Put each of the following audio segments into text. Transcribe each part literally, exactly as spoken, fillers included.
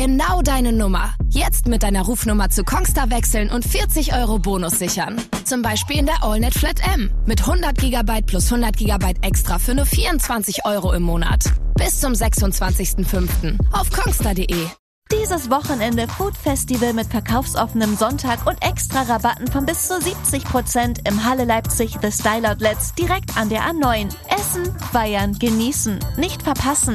Genau deine Nummer. Jetzt mit deiner Rufnummer zu Kongstar wechseln und vierzig Euro Bonus sichern. Zum Beispiel in der AllNet Flat M. Mit hundert Gigabyte plus hundert Gigabyte extra für nur vierundzwanzig Euro im Monat. Bis zum sechsundzwanzigsten fünften auf kongstar punkt de. Dieses Wochenende Food Festival mit verkaufsoffenem Sonntag und extra Rabatten von bis zu siebzig Prozent im Halle Leipzig The Style Outlets direkt an der A neun. Essen, feiern, genießen. Nicht verpassen.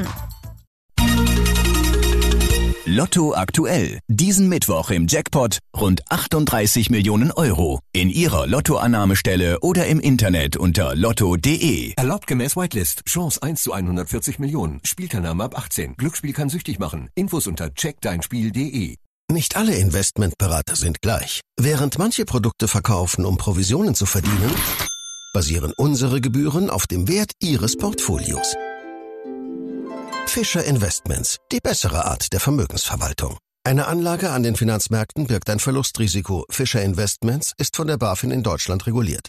Lotto aktuell. Diesen Mittwoch im Jackpot rund achtunddreißig Millionen Euro. In Ihrer Lottoannahmestelle oder im Internet unter lotto punkt de. Erlaubt gemäß Whitelist. Chance eins zu hundertvierzig Millionen. Spielteilnahme ab achtzehn. Glücksspiel kann süchtig machen. Infos unter check dein spiel punkt de. Nicht alle Investmentberater sind gleich. Während manche Produkte verkaufen, um Provisionen zu verdienen, basieren unsere Gebühren auf dem Wert Ihres Portfolios. Fischer Investments, die bessere Art der Vermögensverwaltung. Eine Anlage an den Finanzmärkten birgt ein Verlustrisiko. Fischer Investments ist von der BaFin in Deutschland reguliert.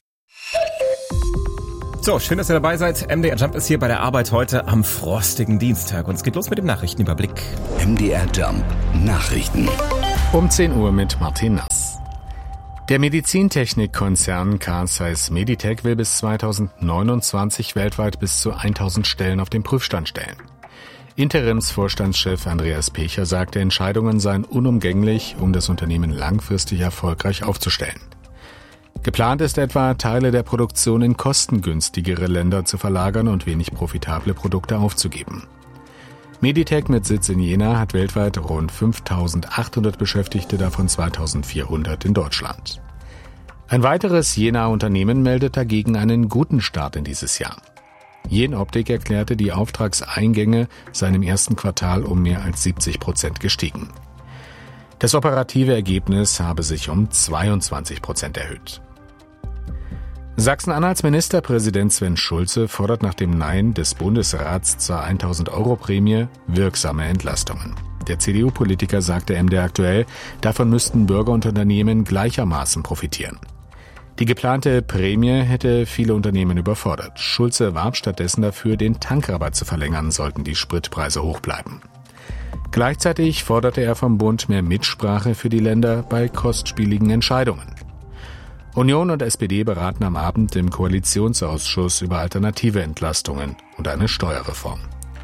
So, schön, dass ihr dabei seid. M D R Jump ist hier bei der Arbeit heute am frostigen Dienstag. Und es geht los mit dem Nachrichtenüberblick. M D R Jump Nachrichten. Um zehn Uhr mit Martin Nass. Der Medizintechnikkonzern Carl Zeiss Meditec will bis zweitausendneunundzwanzig weltweit bis zu tausend Stellen auf den Prüfstand stellen. Interimsvorstandschef Andreas Pecher sagte, Entscheidungen seien unumgänglich, um das Unternehmen langfristig erfolgreich aufzustellen. Geplant ist etwa, Teile der Produktion in kostengünstigere Länder zu verlagern und wenig profitable Produkte aufzugeben. Meditec mit Sitz in Jena hat weltweit rund fünftausendachthundert Beschäftigte, davon zweitausendvierhundert in Deutschland. Ein weiteres Jenaer Unternehmen meldet dagegen einen guten Start in dieses Jahr. Jenoptik erklärte, die Auftragseingänge seien im ersten Quartal um mehr als siebzig Prozent gestiegen. Das operative Ergebnis habe sich um zweiundzwanzig Prozent erhöht. Sachsen-Anhalts Ministerpräsident Sven Schulze fordert nach dem Nein des Bundesrats zur tausend-Euro-Prämie wirksame Entlastungen. Der C D U-Politiker sagte M D R aktuell, davon müssten Bürger und Unternehmen gleichermaßen profitieren. Die geplante Prämie hätte viele Unternehmen überfordert. Schulze warb stattdessen dafür, den Tankrabatt zu verlängern, sollten die Spritpreise hoch bleiben. Gleichzeitig forderte er vom Bund mehr Mitsprache für die Länder bei kostspieligen Entscheidungen. Union und S P D beraten am Abend im Koalitionsausschuss über alternative Entlastungen und eine Steuerreform.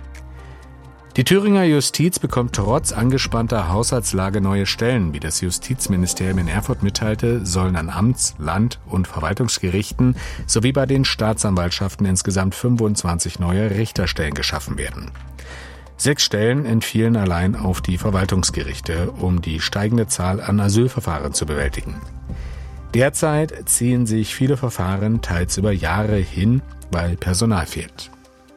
Die Thüringer Justiz bekommt trotz angespannter Haushaltslage neue Stellen. Wie das Justizministerium in Erfurt mitteilte, sollen an Amts-, Land- und Verwaltungsgerichten sowie bei den Staatsanwaltschaften insgesamt fünfundzwanzig neue Richterstellen geschaffen werden. Sechs Stellen entfielen allein auf die Verwaltungsgerichte, um die steigende Zahl an Asylverfahren zu bewältigen. Derzeit ziehen sich viele Verfahren teils über Jahre hin, weil Personal fehlt.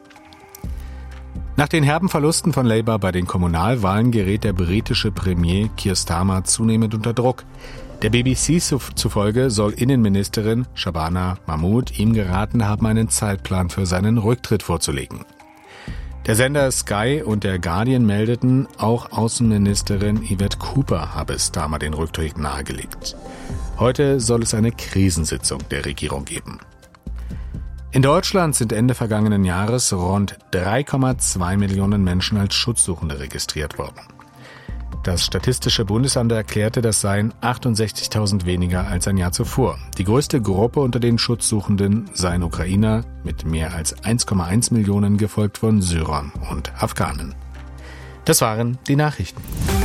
Nach den herben Verlusten von Labour bei den Kommunalwahlen gerät der britische Premier Keir Starmer zunehmend unter Druck. Der B B C zufolge soll Innenministerin Shabana Mahmood ihm geraten haben, einen Zeitplan für seinen Rücktritt vorzulegen. Der Sender Sky und der Guardian meldeten, auch Außenministerin Yvette Cooper habe Starmer den Rücktritt nahegelegt. Heute soll es eine Krisensitzung der Regierung geben. In Deutschland sind Ende vergangenen Jahres rund drei Komma zwei Millionen Menschen als Schutzsuchende registriert worden. Das Statistische Bundesamt erklärte, das seien achtundsechzigtausend weniger als ein Jahr zuvor. Die größte Gruppe unter den Schutzsuchenden seien Ukrainer mit mehr als eins Komma eins Millionen, gefolgt von Syrern und Afghanen. Das waren die Nachrichten.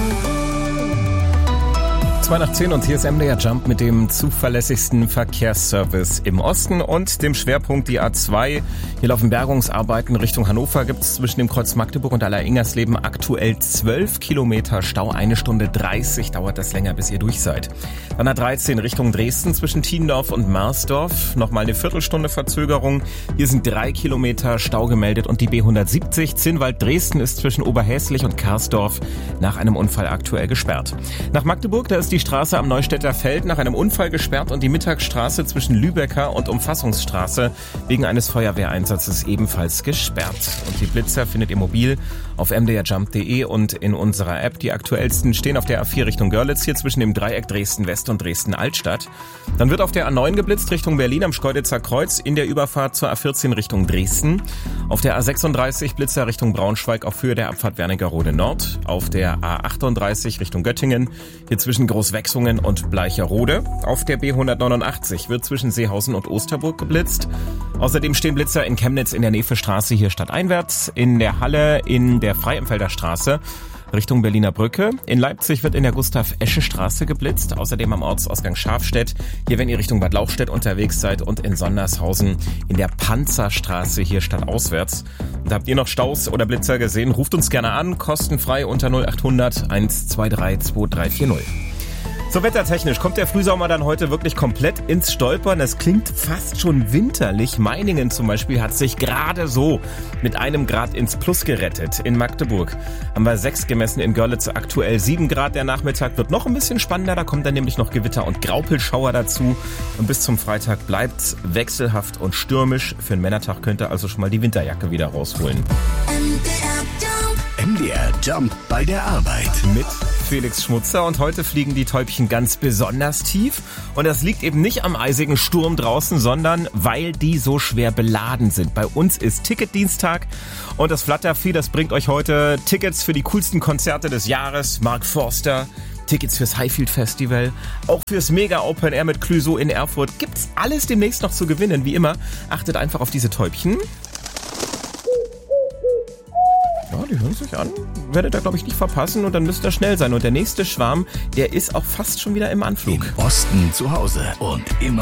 zwei nach zehn und hier ist M D R Jump mit dem zuverlässigsten Verkehrsservice im Osten und dem Schwerpunkt die A zwei. Hier laufen Bergungsarbeiten Richtung Hannover. Gibt es zwischen dem Kreuz Magdeburg und Aller-Ingersleben aktuell zwölf Kilometer Stau. Eine Stunde dreißig dauert das länger, bis ihr durch seid. Dann A dreizehn Richtung Dresden zwischen Tiendorf und Marsdorf. Nochmal eine Viertelstunde Verzögerung. Hier sind drei Kilometer Stau gemeldet und die B hundertsiebzig Zinnwald-Dresden ist zwischen Oberhäslich und Karsdorf nach einem Unfall aktuell gesperrt. Nach Magdeburg, da ist die die Straße am Neustädter Feld nach einem Unfall gesperrt und die Mittagsstraße zwischen Lübecker und Umfassungsstraße wegen eines Feuerwehreinsatzes ebenfalls gesperrt. Und die Blitzer findet ihr mobil auf m d r jump punkt d e und in unserer App. Die aktuellsten stehen auf der A vier Richtung Görlitz, hier zwischen dem Dreieck Dresden-West und Dresden-Altstadt. Dann wird auf der A neun geblitzt Richtung Berlin am Schkeuditzer Kreuz in der Überfahrt zur A vierzehn Richtung Dresden. Auf der A sechsunddreißig Blitzer Richtung Braunschweig auf Höhe der Abfahrt Wernigerode Nord. Auf der A achtunddreißig Richtung Göttingen, hier zwischen Großwechsungen und Bleicherode. Auf der B hundertneunundachtzig wird zwischen Seehausen und Osterburg geblitzt. Außerdem stehen Blitzer in Chemnitz in der Nevestraße hier stadteinwärts, in der Halle in der Freienfelder Straße Richtung Berliner Brücke. In Leipzig wird in der Gustav-Esche-Straße geblitzt, außerdem am Ortsausgang Schafstedt, hier wenn ihr Richtung Bad Lauchstädt unterwegs seid, und in Sondershausen in der Panzerstraße hier stadtauswärts. Und habt ihr noch Staus oder Blitzer gesehen? Ruft uns gerne an, kostenfrei unter null acht hundert eins zwei drei zwei drei vier null. So, wettertechnisch kommt der Frühsommer dann heute wirklich komplett ins Stolpern. Es klingt fast schon winterlich. Meiningen zum Beispiel hat sich gerade so mit einem Grad ins Plus gerettet. In Magdeburg haben wir sechs gemessen, in Görlitz aktuell sieben Grad. Der Nachmittag wird noch ein bisschen spannender. Da kommen dann nämlich noch Gewitter und Graupelschauer dazu. Und bis zum Freitag bleibt's wechselhaft und stürmisch. Für einen Männertag könnt ihr also schon mal die Winterjacke wieder rausholen. M D R Jump bei der Arbeit. Mit Felix Schmutzer, und heute fliegen die Täubchen ganz besonders tief, und das liegt eben nicht am eisigen Sturm draußen, sondern weil die so schwer beladen sind. Bei uns ist Ticketdienstag und das Flattervieh, das bringt euch heute Tickets für die coolsten Konzerte des Jahres. Mark Forster, Tickets fürs Highfield Festival, auch fürs Mega Open Air mit Clouseau in Erfurt. Gibt's alles demnächst noch zu gewinnen. Wie immer, achtet einfach auf diese Täubchen. Ja, die hören sich an. Werdet ihr, glaube ich, nicht verpassen, und dann müsst ihr schnell sein. Und der nächste Schwarm, der ist auch fast schon wieder im Anflug. Im Osten zu Hause und immer